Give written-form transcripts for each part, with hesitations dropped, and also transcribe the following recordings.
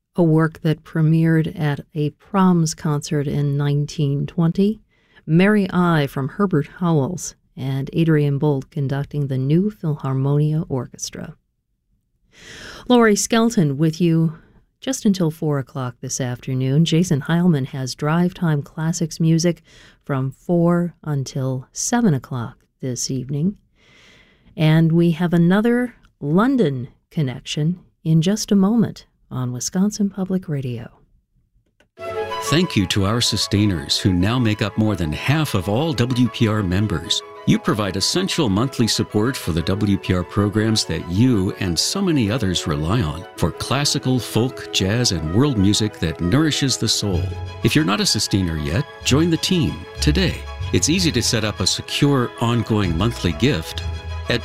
a work that premiered at a Proms concert in 1920, Mary I from Herbert Howells, and Adrian Bolt conducting the New Philharmonia Orchestra. Laurie Skelton with you just until 4 o'clock this afternoon. Jason Heilman has Drive Time Classics music from 4 until 7 o'clock this evening. And we have another London connection in just a moment on Wisconsin Public Radio. Thank you to our sustainers who now make up more than half of all WPR members. You provide essential monthly support for the WPR programs that you and so many others rely on for classical, folk, jazz, and world music that nourishes the soul. If you're not a sustainer yet, join the team today. It's easy to set up a secure, ongoing monthly gift at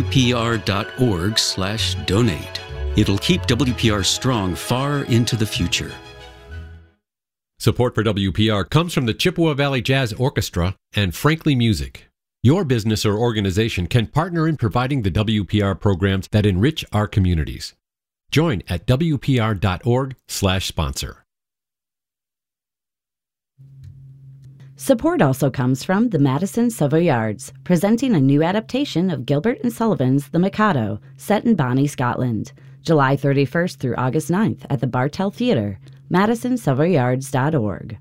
wpr.org/donate. It'll keep WPR strong far into the future. Support for WPR comes from the Chippewa Valley Jazz Orchestra and Frankly Music. Your business or organization can partner in providing the WPR programs that enrich our communities. Join at wpr.org/sponsor. Support also comes from the Madison Savoyards, presenting a new adaptation of Gilbert and Sullivan's The Mikado, set in Bonnie, Scotland, July 31st through August 9th at the Bartell Theatre, madisonsavoyards.org.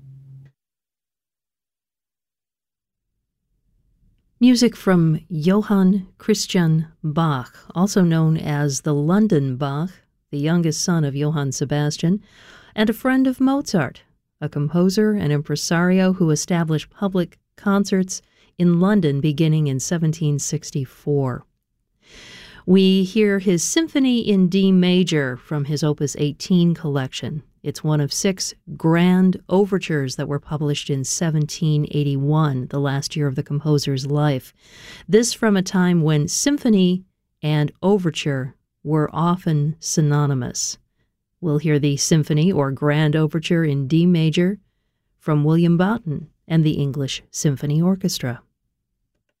Music from Johann Christian Bach, also known as the London Bach, the youngest son of Johann Sebastian, and a friend of Mozart, a composer and impresario who established public concerts in London beginning in 1764. We hear his Symphony in D Major from his Opus 18 collection. It's one of 6 grand overtures that were published in 1781, the last year of the composer's life. This from a time when symphony and overture were often synonymous. We'll hear the Symphony or Grand Overture in D Major from William Boughton and the English Symphony Orchestra.